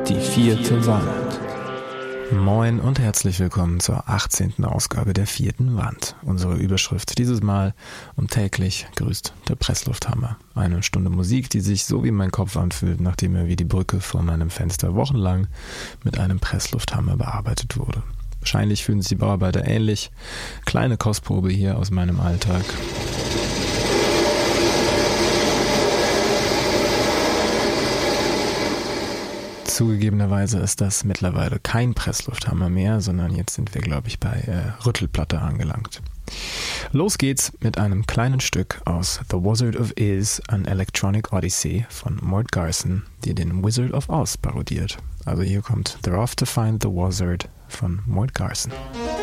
Die vierte Wand. Moin und herzlich willkommen zur 18. Ausgabe der vierten Wand. Unsere Überschrift dieses Mal: und täglich grüßt der Presslufthammer. Eine Stunde Musik, die sich so wie mein Kopf anfühlt, nachdem er wie die Brücke vor meinem Fenster wochenlang mit einem Presslufthammer bearbeitet wurde. Wahrscheinlich fühlen sich die Bauarbeiter ähnlich. Kleine Kostprobe hier aus meinem Alltag. Zugegebenerweise ist das mittlerweile kein Presslufthammer mehr, sondern jetzt sind wir, glaube ich, bei Rüttelplatte angelangt. Los geht's mit einem kleinen Stück aus The Wizard of Iz, an Electronic Odyssey von Mort Garson, die den Wizard of Oz parodiert. Also hier kommt They're Off to Find the Wizard von Mort Garson.